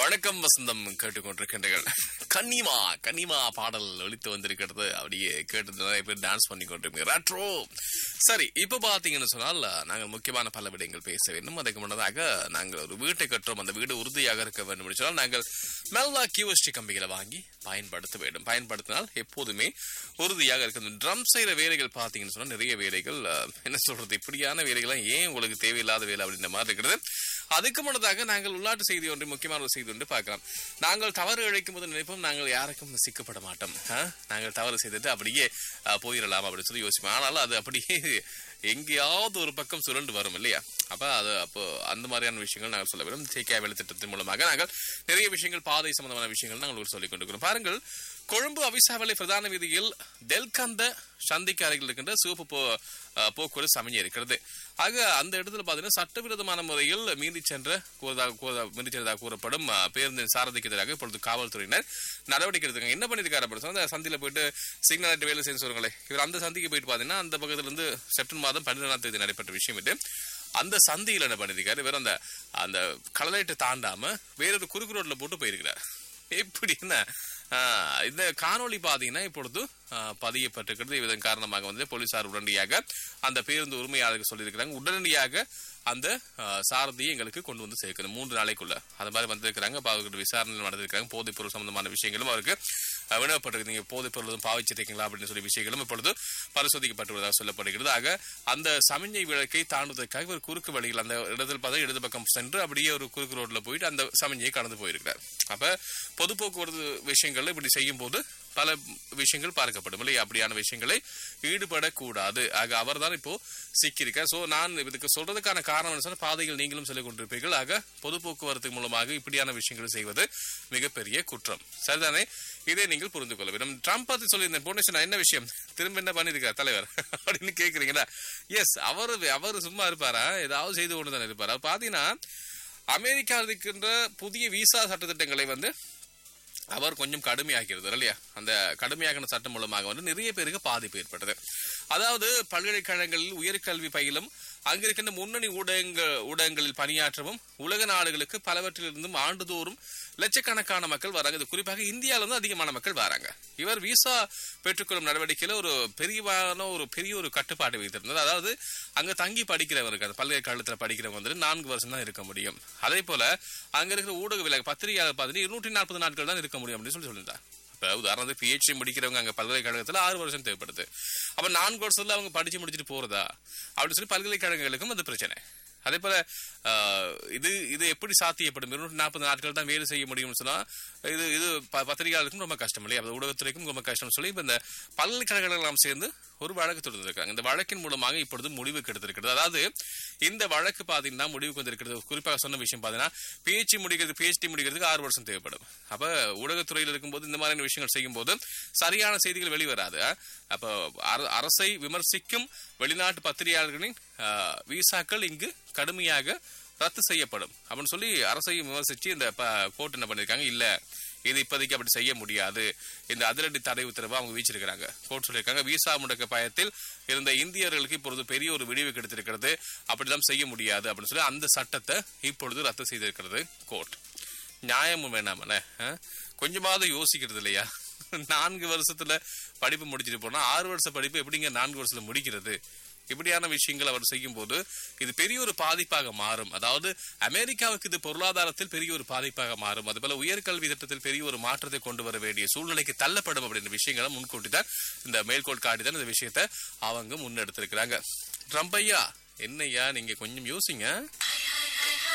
வணக்கம் வசந்தம் கேட்டுக்கொண்டிருக்கின்றீர்கள். கன்னிமா பாடல் ஒலித்து வந்திருக்கிறது. அப்படியே கேட்டு நிறைய பேர் டான்ஸ் பண்ணி கொண்டிருக்கீங்க. ரெட்ரோ. சரி, இப்ப பாத்தீங்கன்னு சொன்னால் நாங்கள் முக்கியமான பல விடயங்கள் பேச வேண்டும். அதுக்கு முன்னதாக நாங்கள் ஒரு வீட்டை கட்டுறோம். அந்த வீடு உறுதியாக இருக்க வேண்டும் என்று சொன்னால் நாங்கள் மெல்லா கியூஎஸ்டி கம்பிகளை வாங்கி பயன்படுத்த வேண்டும். பயன்படுத்தினால் எப்போதுமே உறுதியாக இருக்கிறது. ட்ரம் செய்யற வேலைகள் பாத்தீங்கன்னு சொன்னா நிறைய வேலைகள் என்ன சொல்றது, இப்படியான வேலைகள் ஏன் உங்களுக்கு தேவையில்லாத வேலை அப்படின்ற மாதிரி இருக்கிறது. அதுக்கு முன்னதாக நாங்கள் உள்நாட்டு செய்தி ஒன்று, முக்கியமான ஒரு செய்தி ஒன்று பார்க்கலாம். நாங்கள் தவறு இழைக்கும் போது நினைப்போம் நாங்கள் யாருக்கும் சிக்கப்பட மாட்டோம், நாங்கள் தவறு செய்துட்டு அப்படியே போயிடலாம் அப்படின்னு சொல்லி யோசிப்போம். ஆனாலும் அது அப்படியே எங்கேயாவது ஒரு பக்கம் சுரண்டு வரும் இல்லையா? அப்போ அந்த மாதிரியான விஷயங்கள் நாங்கள் சொல்ல வேண்டும். சேக்கியா வேலை திட்டத்தின் மூலமாக நாங்கள் நிறைய விஷயங்கள், பாதை சம்பந்தமான விஷயங்கள் நாங்கள் சொல்லிக் கொண்டிருக்கிறோம். பாருங்கள், கொழும்பு அவிசாவளை பிரதான வீதியில் தெல்கந்த சந்திக்கு அருகில் இருக்கின்ற சிவப்பு போக்குவரத்து சமஞ்சி இருக்கிறது. ஆக அந்த இடத்துல பாத்தீங்கன்னா சட்டவிரோதமான முறையில் மீறி சென்றதாக கூறப்படும் பேருந்தின் சாரதிக்கு எதிராக இப்பொழுது காவல்துறையினர் நடவடிக்கை எடுத்துக்காங்க. என்ன பண்ணிருக்காரு அப்படின்னு சொன்னா, அந்த சந்தியில போயிட்டு சிக்னல் லைட் வேலை செய்ய சொல்லுங்களே, இவர் அந்த சந்திக்கு போயிட்டு பாத்தீங்கன்னா அந்த பக்கத்துல இருந்து செப்டம்பர் மாதம் 12ஆம் தேதி நடைபெற்ற விஷயம் இது. அந்த சந்தியில என்ன பண்ணிருக்காரு, வேற அந்த கலலைட்டை தாண்டாம வேறொரு குறுக்கு ரோட்ல போட்டு போயிருக்கிறார். எப்படின்னா இந்த காணொலி பாத்தீங்கன்னா இப்பொழுது பதியப்பட்டிருக்கிறது. இதன் காரணமாக போலீசார் உடனடியாக அந்த பேருந்து உரிமையாளருக்கு சொல்லியிருக்கிறாங்க, உடனடியாக அந்த சாரதியை எங்களுக்கு கொண்டு வந்து சேர்க்கணும் 3 நாளைக்குள்ள. அது மாதிரி வந்திருக்கிறாங்க. அவர்கிட்ட விசாரணை நடந்திருக்காங்க. போதைப் பொருள் சம்பந்தமான விஷயங்களும் அவருக்கு வினவப்பட்டிருக்கு. நீங்க போதைப் பொருளும் பாவிச்சிருக்கீங்களா அப்படின்னு சொல்லி விஷயங்களும் இப்பொழுது பரிசோதிக்கப்பட்டுள்ளதாக சொல்லப்படுகிறது. ஆக அந்த சமிஞ்சை விளக்கை தாண்டுவதற்காக ஒரு குறுக்கு வழியில் அந்த இடத்தில் பார்த்தா இடது பக்கம் சென்று அப்படியே ஒரு குறுக்கு ரோட்ல போயிட்டு அந்த சமிஞ்சையை கடந்து போயிருக்கிறார். அப்ப பொது போக்குவரத்து விஷயங்கள்ல இப்படி செய்யும் போது பல விஷயங்கள் பார்க்கப்படும் இல்லையா? அப்படியான விஷயங்களை ஈடுபடக்கூடாது. ஆக அவர் தான் இப்போ சிக்கியிருக்கார். சோ நான் இதுக்கு சொல்றதுக்கான காரணம் சொன்ன பாதைகள் நீங்களும் சொல்லிக் கொண்டிருப்பீர்கள். ஆக பொது போக்குவரத்து மூலமாக இப்படியான விஷயங்கள் செய்வது மிகப்பெரிய குற்றம். சரிதானே? இதை நீங்கள் புரிந்து கொள்ள வேண்டும். ட்ரம்ப் பத்தி சொல்லியிருந்தேன் போன என்ன விஷயம், திரும்ப என்ன பண்ணிருக்கார் தலைவர் அப்படின்னு கேக்குறீங்களா? எஸ், அவரு சும்மா இருப்பாரா? ஏதாவது செய்து கொண்டு தானே இருப்பாரா? பாத்தீங்கன்னா அமெரிக்கா இருக்கின்ற புதிய விசா சட்டத்திட்டங்களை அவர் கொஞ்சம் கடுமையாக்கிறது இல்லையா? அந்த கடுமையாக்கின சட்டம் மூலமாக நிறைய பேருக்கு பாதிப்பு ஏற்பட்டது. அதாவது பல்கலைக்கழகங்களில் உயர்கல்வி பயிலும், அங்கிருக்கின்ற முன்னணி ஊடகங்களில் பணியாற்றவும், உலக நாடுகளுக்கு பலவற்றிலிருந்தும் ஆண்டுதோறும் லட்சக்கணக்கான மக்கள் வராங்க. இது குறிப்பாக இந்தியாவில இருந்து அதிகமான மக்கள் வராங்க. இவர் விசா பெற்றுக்கொள்ளும் நடவடிக்கையில ஒரு பெரிய ஒரு கட்டுப்பாடு வைத்திருந்தது. அதாவது அங்க தங்கி படிக்கிறவருக்கு, அந்த பல்கலைக்கழகத்தில் படிக்கிறவங்க 4 வருஷம் தான் இருக்க முடியும். அதே போல அங்க இருக்கிற ஊடக விலை பத்திரிகையாளர் 240 நாட்கள் தான் இருக்க முடியும் அப்படின்னு சொல்லியிருந்தார். இப்ப உதாரணத்துக்கு PhD முடிக்கிறவங்க அங்க பல்கலைக்கழகத்துல 6 வருஷம் தேவைப்படுது. அப்ப 4 வருஷத்துல அவங்க படிச்சு முடிச்சுட்டு போறதா அப்படின்னு சொல்லி பல்கலைக்கழகங்களுக்கும் அது பிரச்சனை. அதே போல இது எப்படி சாத்தியப்படும்? 240 நாட்கள் தான் வேலை செய்ய முடியும்னு சொன்னா இது பத்திரிகையாளருக்கும் ரொம்ப கஷ்டம் இல்லையா? ஊடகத்துறைக்கும் ரொம்ப கஷ்டம் சொல்லி இப்ப இந்த பல்கலைக்கழகங்கள் எல்லாம் சேர்ந்து ஒரு வழக்கு தொடர்ந்திருக்காங்க. இந்த வழக்கின் மூலமாக இப்பொழுது முடிவு கிடைத்திருக்கிறது. அதாவது இந்த வழக்கு பாத்தீங்கன்னா முடிவுக்கு வந்திருக்கிறது. குறிப்பாக சொன்ன விஷயம் பாத்தீங்கன்னா PhD முடிக்கிறதுக்கு 6 வருஷம் தேவைப்படும். அப்ப ஊடகத்துறையில் இருக்கும்போது இந்த மாதிரியான விஷயங்கள் செய்யும் போது சரியான செய்திகள் வெளிவராது. அப்ப அரசை விமர்சிக்கும் வெளிநாட்டு பத்திரிகையாளர்களின் விசாக்கள் இங்கு கடுமையாக ரத்து செய்யப்படும் அப்படின்னு சொல்லி அரசையும் விமர்சிச்சு இந்த கோர்ட் என்ன பண்ணிருக்காங்க, இல்ல இது இப்போதைக்கு அப்படி செய்ய முடியாது, இந்த அதிரடி தடை உத்தரவு அவங்க வீச்சிருக்கிறாங்க. கோர்ட் சொல்லியிருக்காங்க, விசா முடக்க பயத்தில் இருந்த இந்தியர்களுக்கு இப்பொழுது பெரிய ஒரு விடிவு கிடைத்திருக்கிறது, அப்படிலாம் செய்ய முடியாது அப்படின்னு சொல்லி அந்த சட்டத்தை இப்பொழுது ரத்து செய்திருக்கிறது கோர்ட். நியாயமும் வேணாமல, கொஞ்சமாவது யோசிக்கிறது இல்லையா? 4 வருஷத்துல படிப்பு முடிச்சுட்டு போனா 6 வருஷ படிப்பு எப்படிங்க 4 வருஷத்துல முடிக்கிறது? இப்படியான விஷயங்கள் அவர் செய்யும் போது இது பெரிய ஒரு பாதிப்பாக மாறும். அதாவது அமெரிக்காவுக்கு இது பொருளாதாரத்தில் பெரிய ஒரு பாதிப்பாக மாறும். அதுபோல உயர்கல்வி திட்டத்தில் பெரிய ஒரு மாற்றத்தை கொண்டு வர வேண்டிய சூழ்நிலைக்கு தள்ளப்படும் அப்படின்ற விஷயங்களை முன்கூட்டி தான் இந்த மேல்கோள் காட்டிதான் இந்த விஷயத்தை அவங்க முன்னெடுத்திருக்கிறாங்க. ட்ரம்ப் ஐயா, என்னையா நீங்க கொஞ்சம் யோசிங்க.